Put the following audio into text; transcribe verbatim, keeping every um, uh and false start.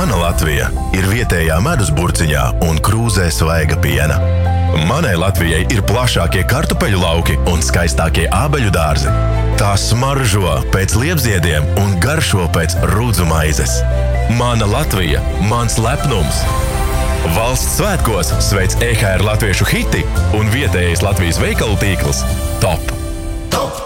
Mana Latvija ir vietējā medus burciņā un krūzē svaiga piena. Manai Latvijai ir plašākie kartupeļu lauki un skaistākie ābeļu dārzi. Tā smaržo pēc liepziediem un garšo pēc rudzu maizes. Mana Latvija, mans lepnums. Valsts svētkos sveic E H R latviešu hiti un vietējais Latvijas veikalu tīkls Top.